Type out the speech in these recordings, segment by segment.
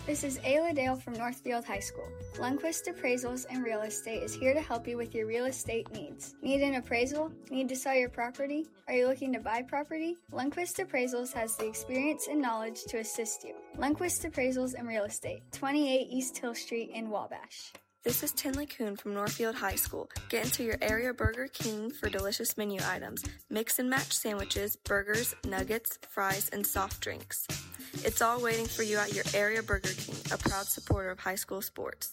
This is Ayla Dale from Northfield High School. Lundquist Appraisals and Real Estate is here to help you with your real estate needs. Need an appraisal? Need to sell your property? Are you looking to buy property? Lundquist Appraisals has the experience and knowledge to assist you. Lundquist Appraisals and Real Estate, 28 East Hill Street in Wabash. This is Tinley Kuhn from Northfield High School. Get into your area Burger King for delicious menu items, mix and match sandwiches, burgers, nuggets, fries, and soft drinks. It's all waiting for you at your area Burger King, a proud supporter of high school sports.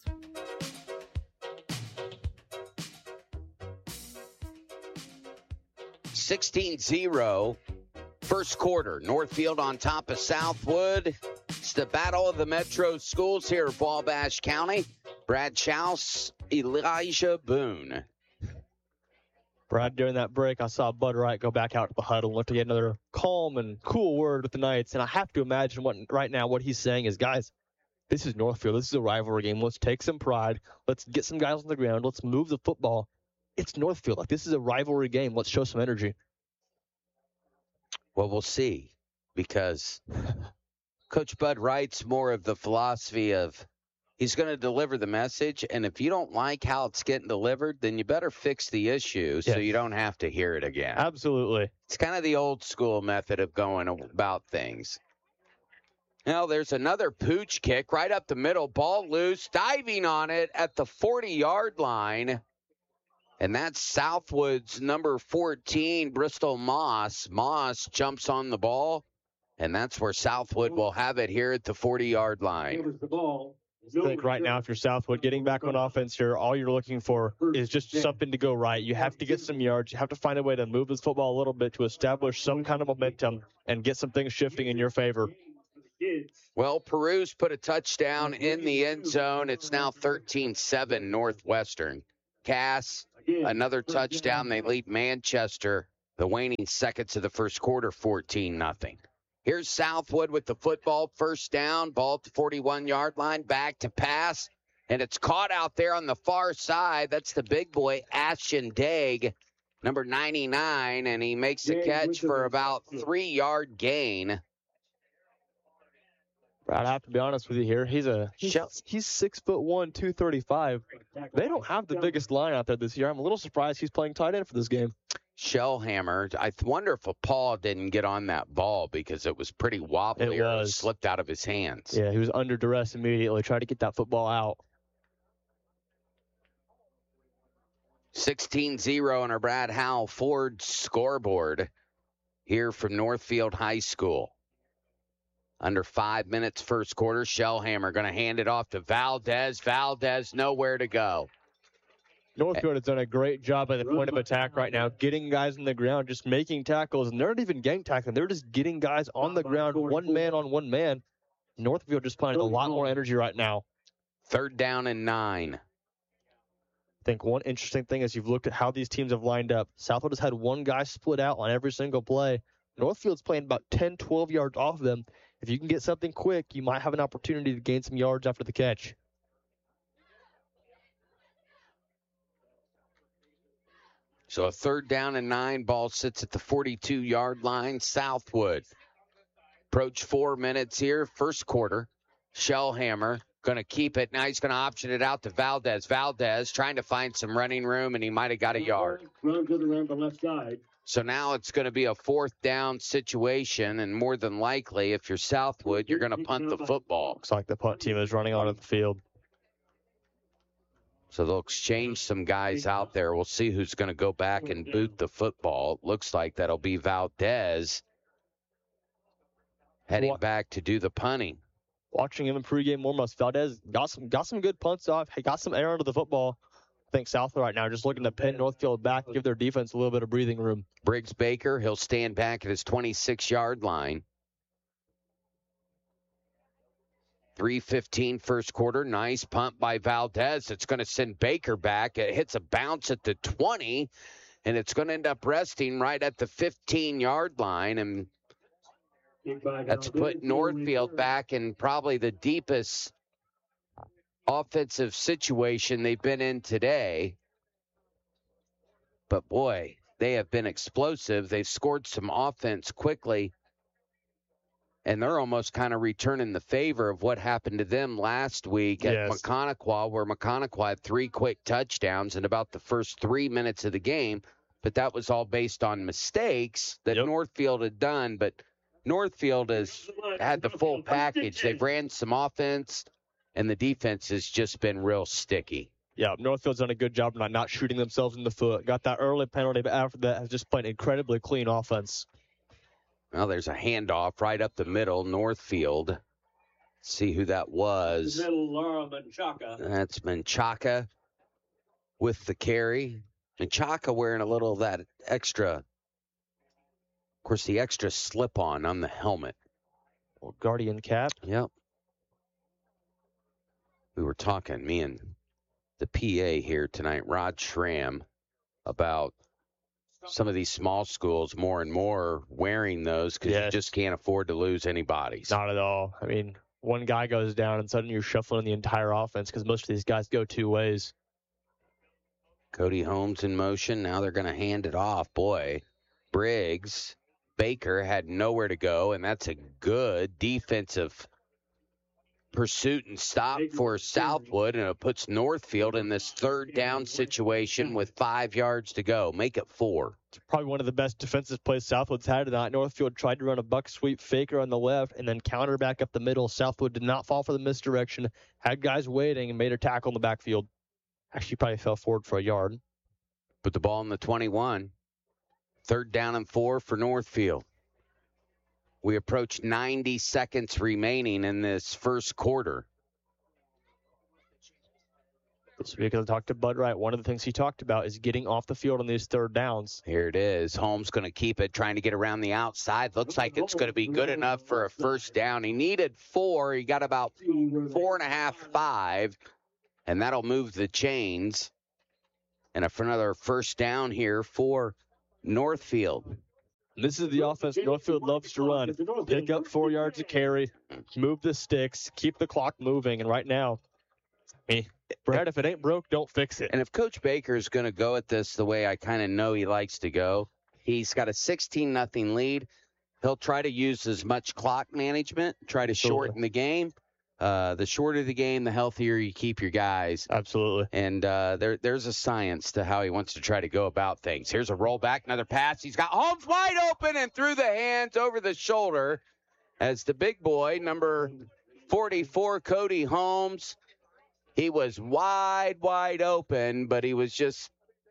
(16-0) first quarter. Northfield on top of Southwood. It's the battle of the metro schools here in Wabash County. Brad Chouse, Elijah Boone. Brad, during that break, I saw Bud Wright go back out to the huddle and look to get another calm and cool word with the Knights. And I have to imagine what he's saying is, guys, this is Northfield. This is a rivalry game. Let's take some pride. Let's get some guys on the ground. Let's move the football. It's Northfield. Like, this is a rivalry game. Let's show some energy. Well, we'll see, because Coach Bud Wright's more of the philosophy of he's going to deliver the message, and if you don't like how it's getting delivered, then you better fix the issue so you don't have to hear it again. Absolutely. It's kind of the old school method of going about things. Now, there's another pooch kick right up the middle, ball loose, diving on it at the 40-yard line. And that's Southwood's number 14, Bristol Moss. Moss jumps on the ball, and that's where Southwood will have it here at the 40-yard line. I think right now, if you're Southwood, getting back on offense here, all you're looking for is just something to go right. You have to get some yards. You have to find a way to move this football a little bit to establish some kind of momentum and get some things shifting in your favor. Well, Peru's put a touchdown in the end zone. It's now 13-7 Northwestern. Cass, another touchdown. They lead Manchester, the waning seconds of the first quarter, 14-0. Here's Southwood with the football, first down, ball at the 41-yard line, back to pass, and it's caught out there on the far side. That's the big boy, Ashton Dagg, number 99, and he makes the catch for about 3-yard gain. Brad, I have to be honest with you here. He's 6'1", 235. They don't have the biggest line out there this year. I'm a little surprised he's playing tight end for this game. Shellhammer. I wonder if Paul didn't get on that ball because it was pretty wobbly or it slipped out of his hands. Yeah, he was under duress immediately, tried to get that football out. 16-0 on our Brad Howell Ford scoreboard here from Northfield High School. Under 5 minutes first quarter, Shellhammer going to hand it off to Valdez. Valdez nowhere to go. Northfield has done a great job at the point of attack right now, getting guys on the ground, just making tackles, and they're not even gang tackling. They're just getting guys on the ground, one man on one man. Northfield just playing a lot more energy right now. 3rd down and 9. I think one interesting thing is you've looked at how these teams have lined up. Southwood has had one guy split out on every single play. Northfield's playing about 10, 12 yards off them. If you can get something quick, you might have an opportunity to gain some yards after the catch. So a 3rd down and 9, ball sits at the 42-yard line. Southwood approach 4 minutes here, first quarter. Shellhammer going to keep it. Now he's going to option it out to Valdez. Valdez trying to find some running room, and he might have got a yard. Runs it around the left side. So now it's going to be a 4th down situation, and more than likely, if you're Southwood, you're going to punt the football. Looks like the punt team is running onto the field. So they'll exchange some guys out there. We'll see who's going to go back and boot the football. Looks like that'll be Valdez heading back to do the punting. Watching him in pregame warm-ups, Valdez got some good punts off. He got some air under the football. I think Southwood right now just looking to pin Northfield back, give their defense a little bit of breathing room. Briggs Baker, he'll stand back at his 26-yard line. 3:15 first quarter. Nice punt by Valdez. It's going to send Baker back. It hits a bounce at the 20, and it's going to end up resting right at the 15-yard line. And that's put Northfield back in probably the deepest offensive situation they've been in today. But, boy, they have been explosive. They've scored some offense quickly. And they're almost kind of returning the favor of what happened to them last week at McConaughey, where McConaughey had 3 quick touchdowns in about the first 3 minutes of the game. But that was all based on mistakes that Northfield had done. But Northfield has had the full package. They've ran some offense, and the defense has just been real sticky. Yeah, Northfield's done a good job of not shooting themselves in the foot. Got that early penalty, but after that has just played incredibly clean offense. Well, there's a handoff right up the middle, Northfield. See who that was. That's Menchaca with the carry. Menchaca wearing a little of that extra, of course, the extra slip-on the helmet. Old Guardian cap. Yep. We were talking, me and the PA here tonight, Rod Schramm, about some of these small schools more and more wearing those because you just can't afford to lose any bodies. Not at all. I mean, one guy goes down and suddenly you're shuffling the entire offense because most of these guys go 2 ways. Cody Holmes in motion. Now they're going to hand it off. Boy, Briggs, Baker had nowhere to go, and that's a good defensive pursuit and stop for Southwood, and it puts Northfield in this 3rd down situation with 5 yards to go. Make it 4. It's probably one of the best defensive plays Southwood's had tonight. Northfield tried to run a buck sweep faker on the left and then counter back up the middle. Southwood did not fall for the misdirection, had guys waiting, and made a tackle in the backfield. Actually, probably fell forward for a yard. Put the ball in the 21. 3rd down and 4 for Northfield. We approach 90 seconds remaining in this first quarter. This week I talked to Bud Wright. One of the things he talked about is getting off the field on these 3rd downs. Here it is. Holmes going to keep it, trying to get around the outside. Looks like it's going to be good enough for a 1st down. He needed 4. He got about 4.5, 5, and that'll move the chains. And for another 1st down here for Northfield. This is the offense Northfield loves to run. Pick up 4 yards of carry, move the sticks, keep the clock moving. And right now, Brad, if it ain't broke, don't fix it. And if Coach Baker is going to go at this the way I kind of know he likes to go, he's got a 16-0 lead. He'll try to use as much clock management, try to shorten the game. The shorter the game, the healthier you keep your guys. Absolutely. And there's a science to how he wants to try to go about things. Here's a rollback, another pass. He's got Holmes wide open and through the hands over the shoulder as the big boy, number 44, Cody Holmes. He was wide open, but he was just,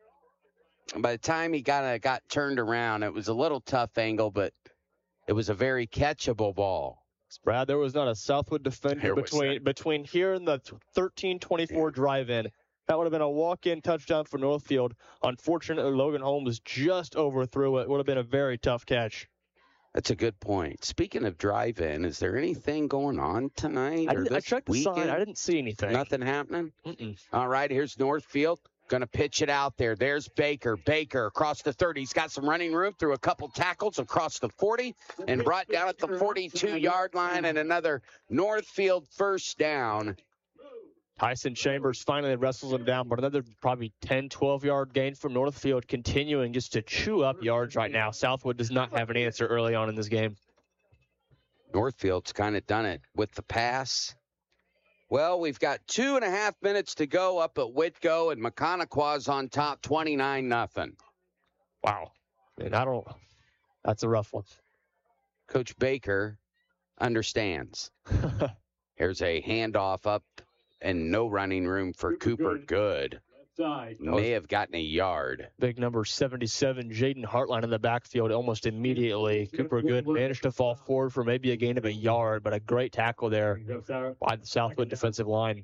by the time he got turned around, it was a little tough angle, but it was a very catchable ball. Brad, there was not a Southwood defender between here and the 13-24 drive-in. That would have been a walk-in touchdown for Northfield. Unfortunately, Logan Holmes just overthrew it. Would have been a very tough catch. That's a good point. Speaking of drive-in, is there anything going on tonight? I checked the sign. I didn't see anything. Nothing happening? Mm-mm. All right, here's Northfield. Going to pitch it out there. There's Baker. Baker across the 30. He's got some running room through a couple tackles across the 40 and brought down at the 42-yard line, and another Northfield 1st down. Tyson Chambers finally wrestles him down, but another probably 10, 12-yard gain from Northfield, continuing just to chew up yards right now. Southwood does not have an answer early on in this game. Northfield's kind of done it with the pass. Well, we've got 2.5 minutes to go up at Whitko, and McConaughey's on top 29-0. Wow. Man, that's a rough one. Coach Baker understands. Here's a handoff up and no running room for Cooper Good. May have gotten a yard. Big number 77, Jaden Hartline in the backfield almost immediately. Cooper Good managed to fall forward for maybe a gain of a yard, but a great tackle there by the Southwood defensive line.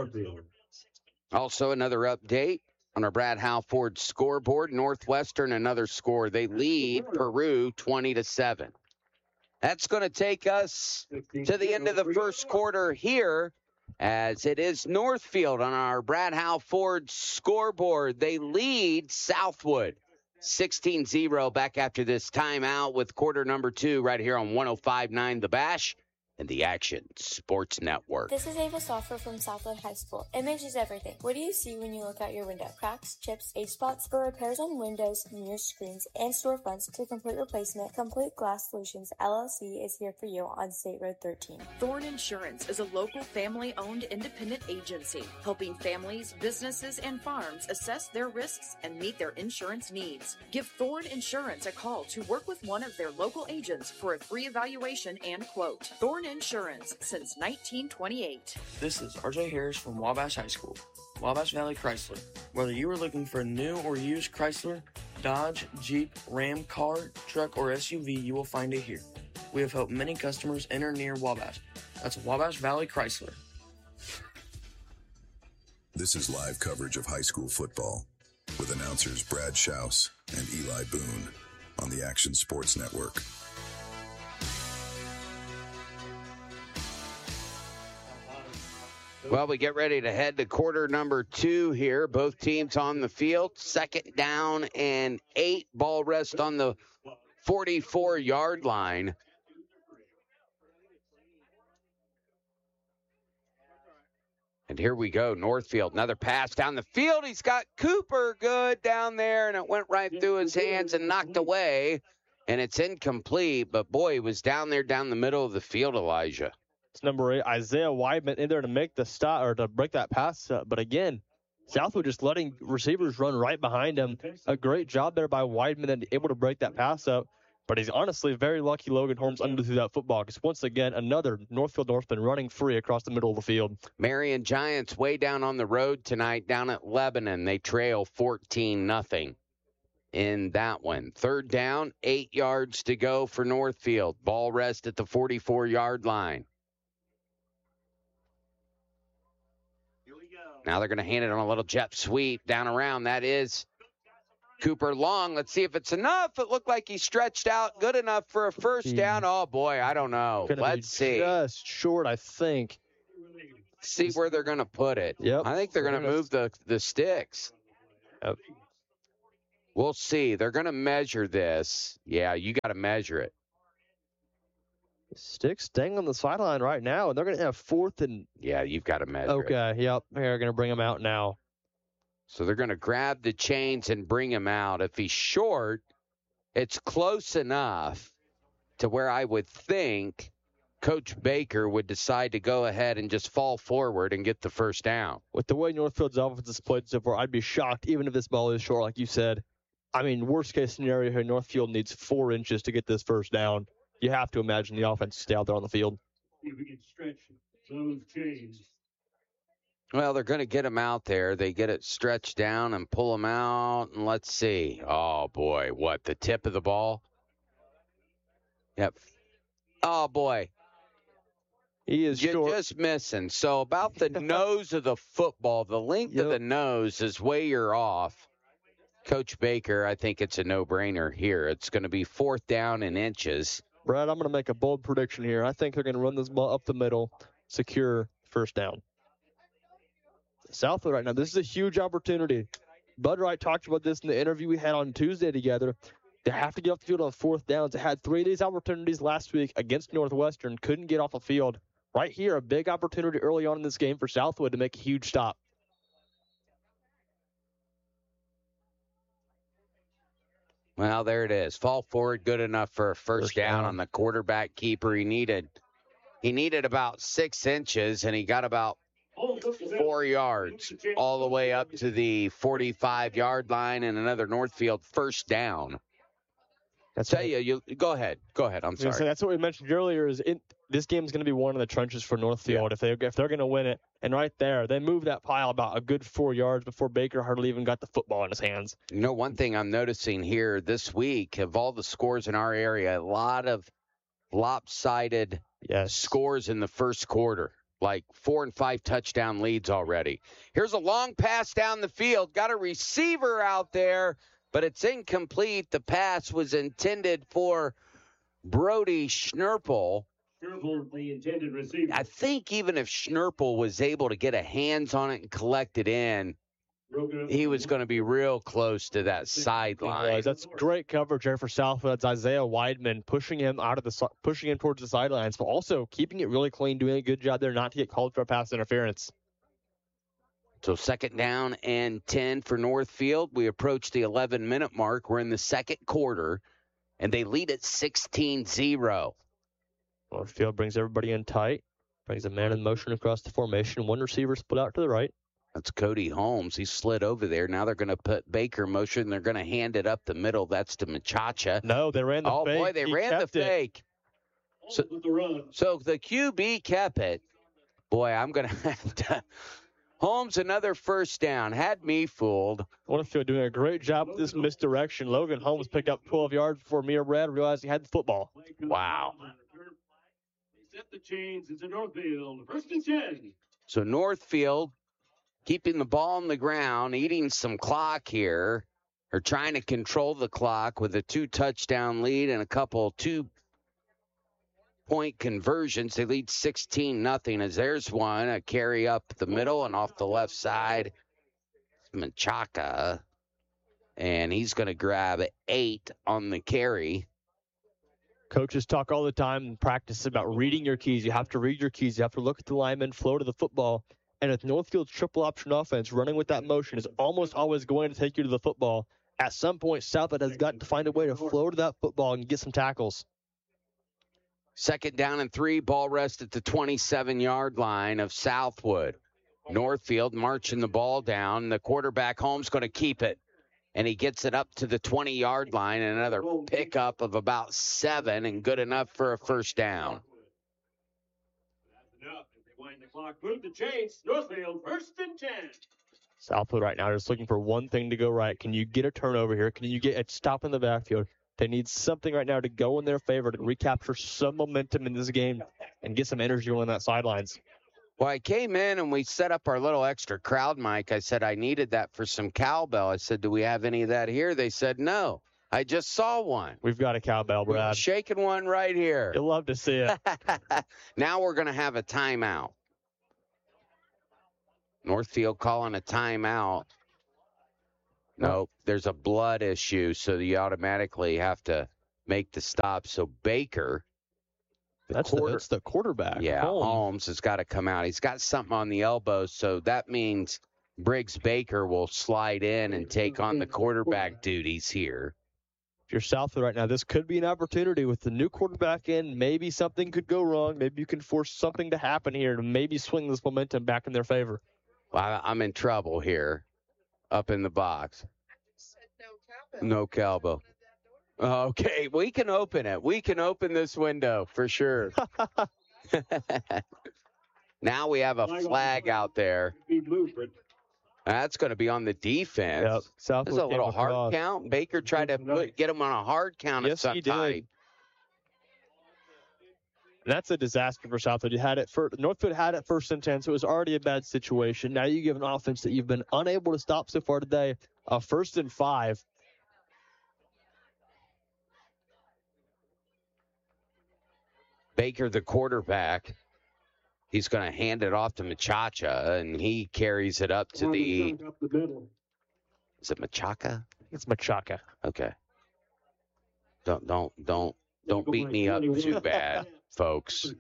Also, another update on our Brad Halford scoreboard. Northwestern, another score. They lead Peru 20-7. That's going to take us to the end of the first quarter here, as it is Northfield on our Brad Halford scoreboard. They lead Southwood 16-0 back after this timeout with quarter number 2 right here on 105.9 The Bash. and the Action Sports Network. This is Ava Soffer from Southwood High School. Image is everything. What do you see when you look out your window? Cracks, chips, age spots? For repairs on windows, mirror screens, and storefronts to complete replacement, Complete Glass Solutions LLC is here for you on State Road 13. Thorne Insurance is a local family-owned independent agency helping families, businesses, and farms assess their risks and meet their insurance needs. Give Thorne Insurance a call to work with one of their local agents for a free evaluation and quote. Thorne Insurance since 1928. This is RJ Harris from Wabash High School, Wabash Valley Chrysler. Whether you are looking for a new or used Chrysler, Dodge, Jeep, Ram, car, truck, or SUV, you will find it here. We have helped many customers enter near Wabash. That's Wabash Valley Chrysler. This is live coverage of high school football with announcers Brad Schaus and Eli Boone on the Action Sports Network. Well, we get ready to head to quarter number 2 here. Both teams on the field. 2nd down and 8. Ball rest on the 44-yard line. And here we go, Northfield. Another pass down the field. He's got Cooper good down there, and it went right through his hands and knocked away. And it's incomplete, but boy, he was down there down the middle of the field, Elijah. It's number 8, Isaiah Weidman, in there to make the stop or to break that pass up. But again, Southwood just letting receivers run right behind him. A great job there by Weidman and able to break that pass up. But he's honestly very lucky Logan Holmes underthrew that football because once again, another Northfield Norseman running free across the middle of the field. Marion Giants way down on the road tonight down at Lebanon. They trail 14-0 in that one. 3rd down, 8 yards to go for Northfield. Ball rest at the 44-yard line. Now they're going to hand it on a little jet sweep down around. That is Cooper Long. Let's see if it's enough. It looked like he stretched out good enough for a first down. Oh, boy, I don't know. Let's see. Just short, I think. See where they're going to put it. Yep. I think they're going to move the sticks. Yep. We'll see. They're going to measure this. Yeah, you got to measure it. Sticks staying on the sideline right now, and they're going to have 4th and... Yeah, you've got to measure it. Okay, yep. They're going to bring him out now. So they're going to grab the chains and bring him out. If he's short, it's close enough to where I would think Coach Baker would decide to go ahead and just fall forward and get the first down. With the way Northfield's offense has played so far, I'd be shocked even if this ball is short, like you said. I mean, worst case scenario here, Northfield needs 4 inches to get this first down. You have to imagine the offense stay out there on the field. If we can stretch those chains. Well, they're going to get him out there. They get it stretched down and pull him out. And let's see. Oh, boy. What, the tip of the ball? Yep. Oh, boy. He is You're short. just missing. So about the nose of the football, the length of the nose is way you're off. Coach Baker, I think it's a no-brainer here. It's going to be 4th down in inches. Brad, I'm going to make a bold prediction here. I think they're going to run this ball up the middle, secure first down. Southwood right now, this is a huge opportunity. Bud Wright talked about this in the interview we had on Tuesday together. They have to get off the field on 4th downs. They had 3 of these opportunities last week against Northwestern, couldn't get off the field. Right here, a big opportunity early on in this game for Southwood to make a huge stop. Well, there it is. Fall forward, good enough for a first down on the quarterback keeper. He needed about 6 inches, and he got about 4 yards all the way up to the 45-yard line and another Northfield first down. Go ahead. I'm sorry. So that's what we mentioned earlier. This game is going to be one of the trenches for Northfield if they're going to win it. And right there, they moved that pile about a good 4 yards before Baker hardly even got the football in his hands. You know, one thing I'm noticing here this week of all the scores in our area, a lot of lopsided scores in the first quarter, like 4 and 5 touchdown leads already. Here's a long pass down the field. Got a receiver out there, but it's incomplete. The pass was intended for Brody Schnurple. Schnurple, the intended receiver. I think even if Schnurple was able to get a hands on it and collect it in, he was going to be real close to that sideline. That's great coverage there for Southwood. That's Isaiah Weidman pushing him towards the sidelines, but also keeping it really clean, doing a good job there not to get called for a pass interference. So 2nd down and 10 for Northfield. We approach the 11-minute mark. We're in the second quarter, and they lead at 16-0. Northfield brings everybody in tight, brings a man in motion across the formation. One receiver split out to the right. That's Cody Holmes. He slid over there. Now they're going to put Baker in motion. They're going to hand it up the middle. That's to Machacha. No, they ran the fake. Oh, boy, they ran the fake. So the QB kept it. Boy, I'm going to have to. Holmes, another first down. Had me fooled. Northfield doing a great job with this misdirection. Logan Holmes picked up 12 yards before Mir Brad realized he had the football. Wow. They set the chains into Northfield. 1st and 10. So Northfield keeping the ball on the ground, eating some clock here, or trying to control the clock with a 2-touchdown lead and a couple 2-point conversions. They lead 16-0 as there's one, a carry up the middle and off the left side. Machaca, and he's going to grab 8 on the carry. Coaches talk all the time in practice about reading your keys. You have to read your keys. You have to look at the lineman, flow to the football. And with Northfield's triple option offense, running with that motion is almost always going to take you to the football. At some point, Southwood has got to find a way to flow to that football and get some tackles. 2nd down and 3, ball rest at the 27-yard line of Southwood. Northfield marching the ball down. The quarterback, Holmes, going to keep it. And he gets it up to the 20-yard line, and another pickup of about 7 and good enough for a first down. Wind the clock, move the chains. Northfield, 1st and 10. Southwood right now just looking for one thing to go right. Can you get a turnover here? Can you get a stop in the backfield? They need something right now to go in their favor to recapture some momentum in this game and get some energy on that sidelines. Well, I came in and we set up our little extra crowd mic. I said I needed that for some cowbell. I said, do we have any of that here? They said no. I just saw one. We've got a cowbell, Brad. We're shaking one right here. You'll love to see it. Now we're going to have a timeout. Northfield calling a timeout. Nope, there's a blood issue, so you automatically have to make the stop. So Baker, that's the quarterback. Yeah, Holmes has got to come out. He's got something on the elbow, so that means Briggs Baker will slide in and take on the quarterback duties here. If you're Southwood right now, this could be an opportunity with the new quarterback in. Maybe something could go wrong. Maybe you can force something to happen here to maybe swing this momentum back in their favor. Well, I'm in trouble here up in the box. No cowbell. Okay, we can open it. We can open this window for sure. Now we have a flag out there. That's going to be on the defense. Yep. This is a little hard count. Baker tried to get him on a hard count at some time. That's a disaster for Southwood. Northfield had it 1st and 10, so it was already a bad situation. Now you give an offense that you've been unable to stop so far today a 1st and 5. Baker, the quarterback, he's going to hand it off to Machacha, and he carries it up to the. Is it Machaca? It's Machaca. Okay. Don't beat me up too bad, folks.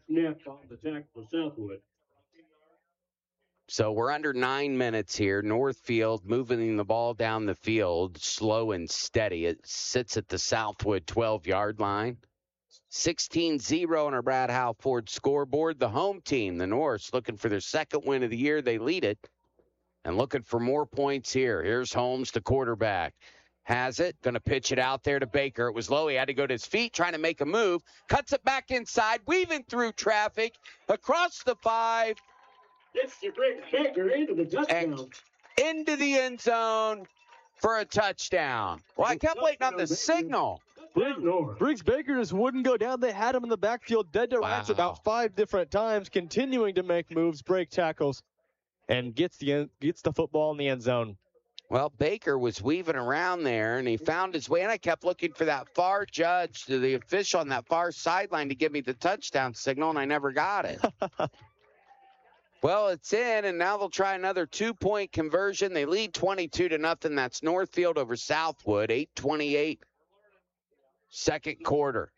So we're under 9 minutes here. Northfield moving the ball down the field, slow and steady. It sits at the Southwood 12-yard line. 16-0 on our Brad Howe Ford scoreboard. The home team, the Norse, looking for their 2nd win of the year. They lead it and looking for more points here. Here's Holmes, the quarterback. Has it. Going to pitch it out there to Baker. It was low. He had to go to his feet, trying to make a move. Cuts it back inside, weaving through traffic, across the 5. It's the great Baker into the touchdown. And into the end zone for a touchdown. Well, I kept waiting on the signal. Briggs Baker just wouldn't go down. They had him in the backfield dead to rights about 5 different times, continuing to make moves, break tackles, and gets the football in the end zone. Well, Baker was weaving around there, and he found his way, and I kept looking for that far judge, to the official on that far sideline, to give me the touchdown signal, and I never got it. Well, it's in, and now they'll try another 2-point conversion. They lead 22-0. That's Northfield over Southwood, 8:28, second quarter.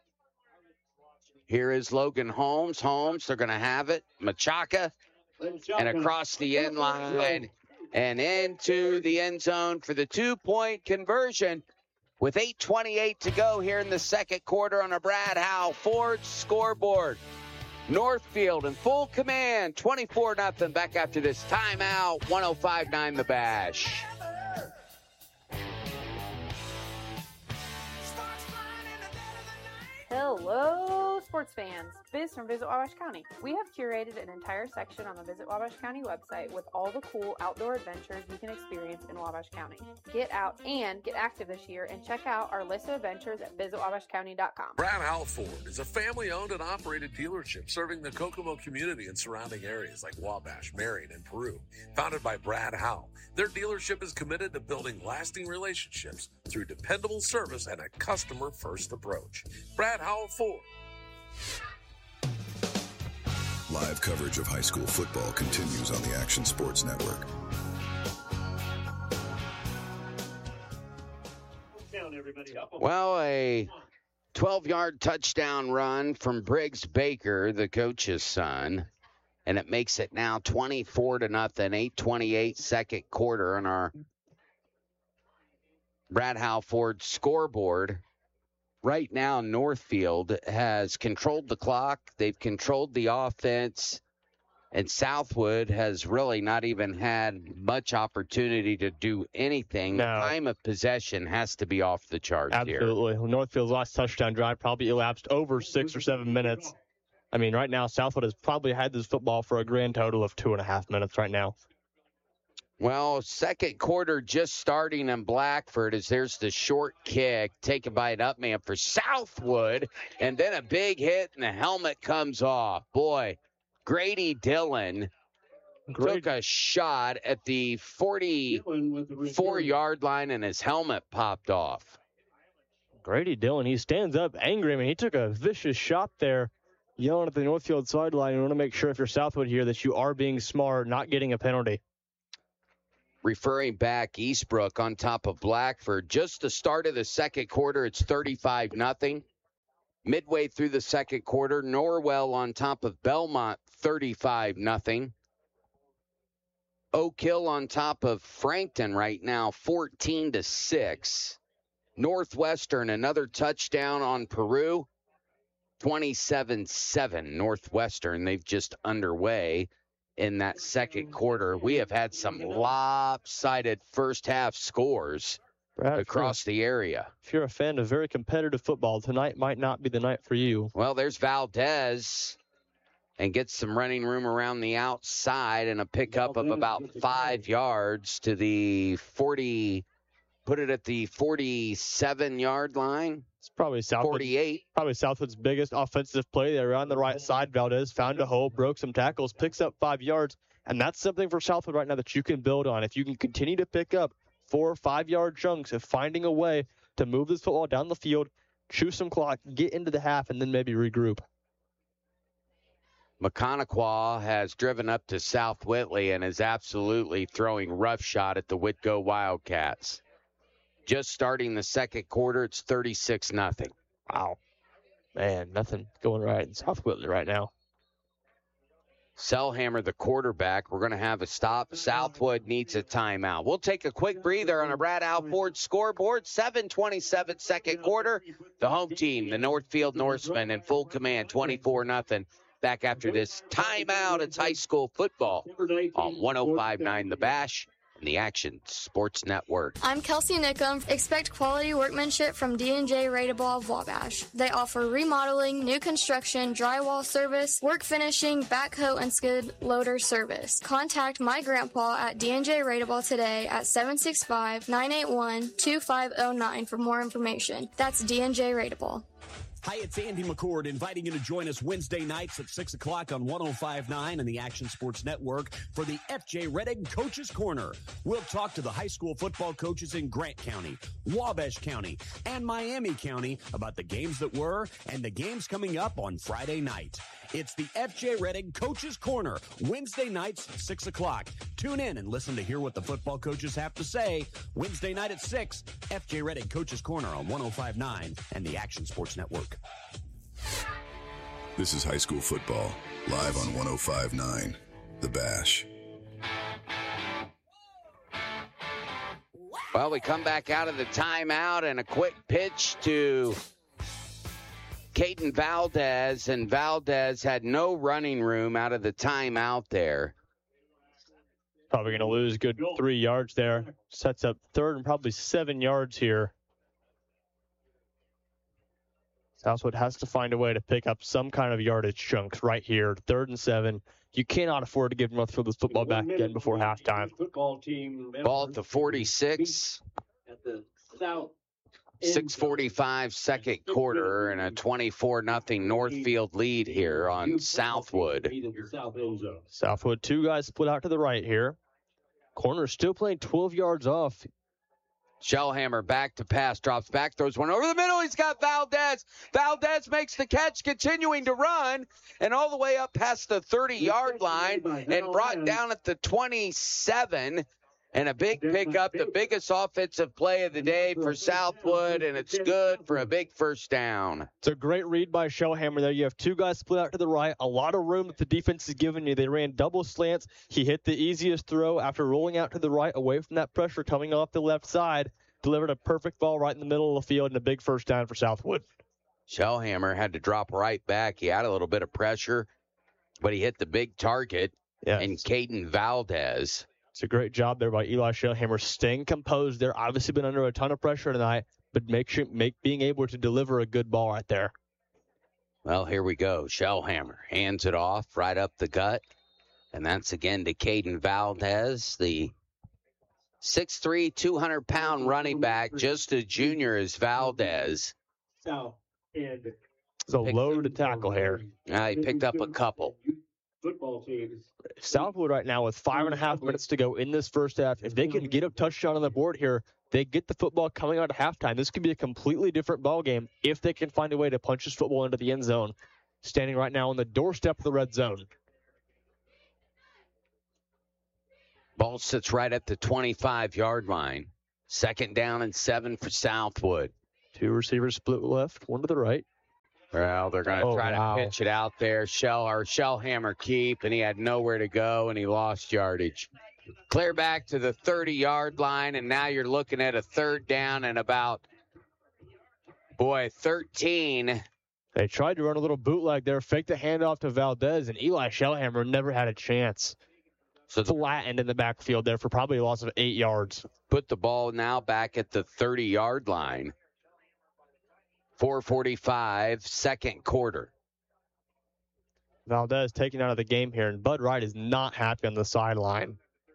Here is Logan Holmes. Holmes, they're going to have it. Machaka, and across the end line and into the end zone for the 2-point conversion with 8:28 to go here in the second quarter on a Brad Howell Ford scoreboard. Northfield in full command, 24-0. Back after this timeout, 105.9 The Bash. Hello, sports fans. Biz from Visit Wabash County. We have curated an entire section on the Visit Wabash County website with all the cool outdoor adventures you can experience in Wabash County. Get out and get active this year and check out our list of adventures at visitwabashcounty.com. Brad Howell Ford is a family-owned and operated dealership serving the Kokomo community and surrounding areas like Wabash, Marion, and Peru. Founded by Brad Howell, their dealership is committed to building lasting relationships through dependable service and a customer-first approach. Brad Howell Ford. Live coverage of high school football continues on the Action Sports Network. Well, a 12-yard touchdown run from Briggs Baker, the coach's son, and it makes it now 24-0, 8:28 second quarter on our Brad Howell Ford scoreboard. Right now, Northfield has controlled the clock. They've controlled the offense. And Southwood has really not even had much opportunity to do anything. No. Time of possession has to be off the charts here. Absolutely. Northfield's last touchdown drive probably elapsed over 6 or 7 minutes. I mean, right now, Southwood has probably had this football for a grand total of 2.5 minutes right now. Well, second quarter just starting in Blackford as there's the short kick taken by an up man for Southwood, and then a big hit and the helmet comes off. Boy, Grady Dillon took a shot at the 44-yard line and his helmet popped off. Grady Dillon, he stands up angry. I mean, he took a vicious shot there, yelling at the Northfield sideline. You want to make sure if you're Southwood here that you are being smart, not getting a penalty. Referring back, Eastbrook on top of Blackford. Just the start of the second quarter, it's 35-0. Midway through the second quarter, Norwell on top of Belmont, 35-0. Oak Hill on top of Frankton right now, 14-6. Northwestern, another touchdown on Peru, 27-7. Northwestern, they've just underway in that second quarter. We have had some lopsided first half scores across the area. If you're a fan of very competitive football, tonight might not be the night for you. Well, there's Valdez and gets some running room around the outside and a pickup of about 5 yards to the 40, put it at the 47-yard line. It's probably Southwood, 48. Probably Southwood's biggest offensive play. They were on the right side. Valdez found a hole, broke some tackles, picks up 5 yards, and that's something for Southwood right now that you can build on. If you can continue to pick up 4 or 5 yard chunks of finding a way to move this football down the field, chew some clock, get into the half, and then maybe regroup. McConaughey has driven up to South Whitley and is absolutely throwing roughshod at the Whitgo Wildcats. Just starting the second quarter, it's 36-0. Wow. Man, nothing going right in South Whitley right now. Selhammer, the quarterback. We're going to have a stop. Southwood needs a timeout. We'll take a quick breather on a Brad Howell Ford scoreboard. 7:27 second quarter. The home team, the Northfield Norsemen, in full command, 24-0. Back after this timeout, it's high school football on 105.9 The Bash. The Action Sports Network. I'm Kelsey Nickum. Expect quality workmanship from D&J Rateable of Wabash. They offer remodeling, new construction, drywall service, work finishing, backhoe, and skid loader service. Contact my grandpa at D&J Rateable today at 765-981-2509 for more information. That's D&J Rateable. Hi, it's Andy McCord inviting you to join us Wednesday nights at 6 o'clock on 105.9 and the Action Sports Network for the FJ Redding Coaches Corner. We'll talk to the high school football coaches in Grant County, Wabash County, and Miami County about the games that were and the games coming up on Friday night. It's the FJ Redding Coaches Corner, Wednesday nights at 6 o'clock. Tune in and listen to hear what the football coaches have to say. Wednesday night at 6, FJ Redding Coaches Corner on 105.9 and the Action Sports Network. This is high school football, live on 105.9, The Bash. Well, we come back out of the timeout and a quick pitch to Caden Valdez, and Valdez had no running room out of the timeout there. Probably going to lose good 3 yards there. Sets up third and probably 7 yards here. Southwood has to find a way to pick up some kind of yardage chunks right here. 3rd and 7. You cannot afford to give Northfield this football back again before halftime. Ball at the 46. At the south. 6:45 second quarter and a 24-0 Northfield lead here on Southwood. Southwood, 2 guys split out to the right here. Corner still playing 12 yards off. Shellhammer back to pass, drops back, throws one over the middle. He's got Valdez. Valdez makes the catch, continuing to run, and all the way up past the 30-yard line and brought down at the 27. And a big pickup, the biggest offensive play of the day for Southwood, and it's good for a big first down. It's a great read by Shellhammer there. You have 2 guys split out to the right, a lot of room that the defense is giving you. They ran double slants. He hit the easiest throw after rolling out to the right, away from that pressure coming off the left side. Delivered a perfect ball right in the middle of the field and a big first down for Southwood. Shellhammer had to drop right back. He had a little bit of pressure, but he hit the big target, and Caden Valdez. It's a great job there by Eli Shellhammer, staying composed there. Obviously been under a ton of pressure tonight, but being able to deliver a good ball right there. Well, here we go. Shellhammer hands it off right up the gut, and that's again to Caden Valdez, the 6'3", 200-pound running back, just a junior as Valdez. It's a load to tackle here. He picked up a couple. Football teams. Southwood right now with 5.5 minutes to go in this first half. If they can get a touchdown on the board here, they get the football coming out of halftime. This could be a completely different ball game if they can find a way to punch this football into the end zone. Standing right now on the doorstep of the red zone. Ball sits right at the 25-yard line. 2nd down and 7 for Southwood. 2 receivers split left, 1 to the right. Well, they're going to try to pitch it out there. Shellhammer keep, and he had nowhere to go, and he lost yardage. Clear back to the 30-yard line, and now you're looking at a 3rd down and about, 13. They tried to run a little bootleg there, fake the handoff to Valdez, and Eli Shellhammer never had a chance. So flattened in the backfield there for probably a loss of 8 yards. Put the ball now back at the 30-yard line. 4:45, second quarter. Valdez taken out of the game here, and Bud Wright is not happy on the sideline.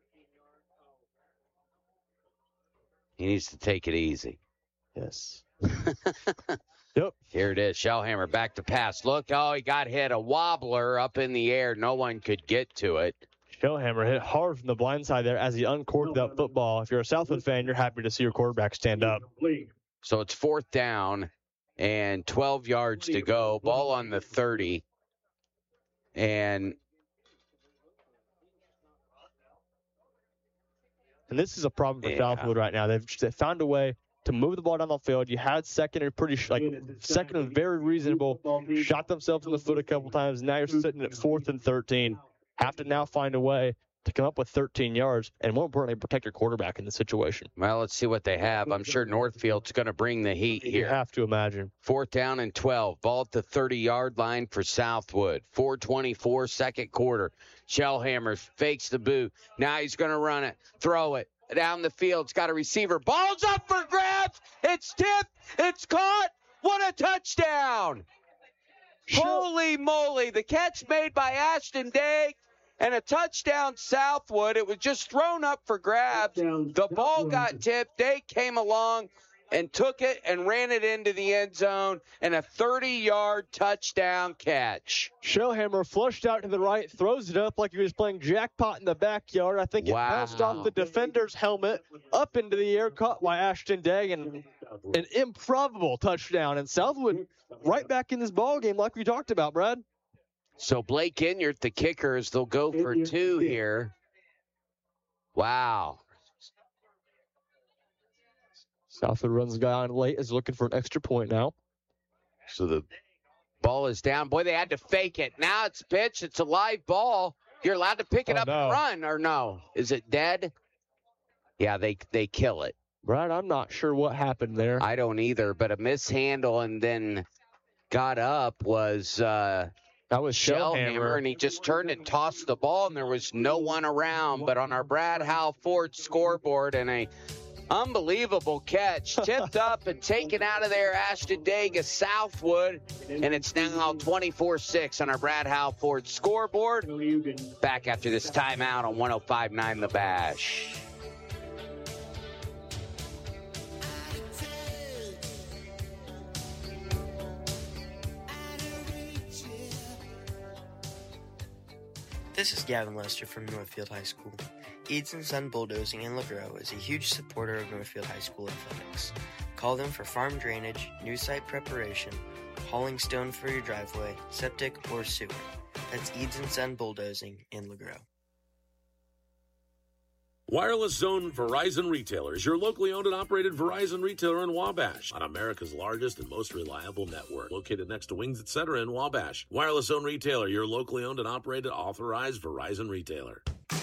He needs to take it easy. Yes. Yep. Here it is. Shellhammer back to pass. Look, he got hit. A wobbler up in the air. No one could get to it. Shellhammer hit hard from the blind side there as he uncorked that football. If you're a Southwood fan, you're happy to see your quarterback stand up. So it's 4th down and 12 yards to go. Ball on the 30. And this is a problem for Southwood right now. They've found a way to move the ball down the field. You had second and very reasonable. Shot themselves in the foot a couple times. Now you're sitting at 4th and 13. Have to now find a way to come up with 13 yards and, more importantly, protect your quarterback in this situation. Well, let's see what they have. I'm sure Northfield's going to bring the heat here. You have to imagine. 4th down and 12. Ball at the 30-yard line for Southwood. 4:24, second quarter. Shellhammer fakes the boot. Now he's going to run it, throw it. Down the field, it's got a receiver. Ball's up for grabs. It's tipped. It's caught. What a touchdown. Holy moly. The catch made by Ashton Day and a touchdown Southwood. It was just thrown up for grabs. The ball got tipped. Day came along, and took it and ran it into the end zone and a 30-yard touchdown catch. Shellhammer flushed out to the right, throws it up like he was playing jackpot in the backyard. I think it bounced off the defender's helmet, up into the air, caught by Ashton Degg, and an improbable touchdown. And Southwood right back in this ball game like we talked about, Brad. So Blake Inyard, the kickers, they'll go for 2 here. Wow. Southwood runs the guy on late, is looking for an extra point now. So the ball is down. Boy, they had to fake it. Now it's pitched. It's a live ball. You're allowed to pick it up and run, or no? Is it dead? Yeah, they kill it. Brad, I'm not sure what happened there. I don't either, but a mishandle and then got up was that was Shellhammer, and he just turned and tossed the ball, and there was no one around. But on our Brad Howell Ford scoreboard, and a unbelievable catch, tipped up and taken out of there, Ashton Degg of Southwood, and it's now 24-6 on our Brad Howell Ford scoreboard. Back after this timeout on 105.9 The Bash. This is Gavin Lester from Northfield High School. Eads & Son Bulldozing in LeGros is a huge supporter of Northfield High School athletics. Call them for farm drainage, new site preparation, hauling stone for your driveway, septic, or sewer. That's Eads & Son Bulldozing in LeGros. Wireless Zone Verizon Retailer is your locally owned and operated Verizon retailer in Wabash on America's largest and most reliable network, located next to Wings Etc. in Wabash. Wireless Zone Retailer, your locally owned and operated authorized Verizon retailer.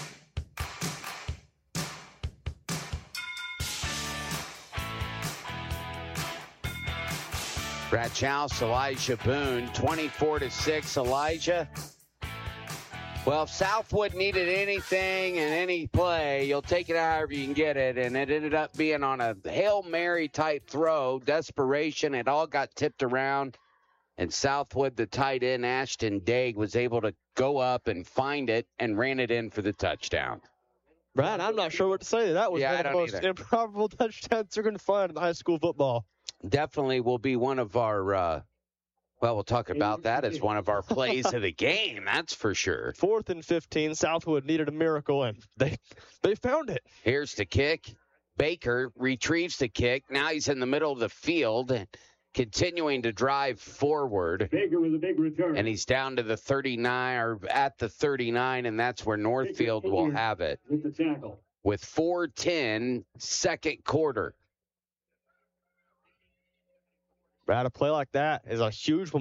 Brad Chouse, Elijah Boone, 24-6. Elijah. Well, if Southwood needed anything and any play, you'll take it however you can get it. And it ended up being on a Hail Mary type throw, desperation. It all got tipped around. And Southwood, the tight end, Ashton Degg, was able to go up and find it and ran it in for the touchdown. Brad, I'm not sure what to say. That was one of the most improbable touchdowns you're going to find in high school football. Definitely will be one of our well, we'll talk about that as one of our plays of the game, that's for sure. 4th and 15, Southwood needed a miracle, and they found it. Here's the kick. Baker retrieves the kick. Now he's in the middle of the field and continuing to drive forward. Baker with a big return. And he's down to the 39, or at the 39, and that's where Northfield will have it. With the tackle. With 4:10, second quarter. Brad, a play like that is a huge